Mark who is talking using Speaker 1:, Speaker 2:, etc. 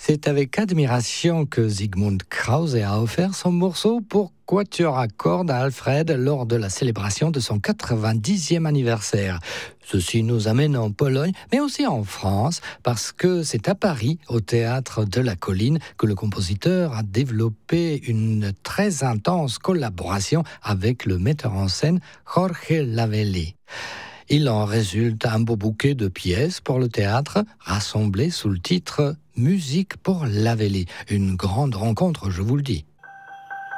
Speaker 1: C'est avec admiration que Sigmund Krause a offert son morceau pour quatuor à cordes à Alfred lors de la célébration de son 90e anniversaire. Ceci nous amène en Pologne, mais aussi en France, parce que c'est à Paris, au Théâtre de la Colline, que le compositeur a développé une très intense collaboration avec le metteur en scène Jorge Lavelli. Il en résulte un beau bouquet de pièces pour le théâtre, rassemblées sous le titre « Musique pour Lavelli ». Une grande rencontre, je vous le dis.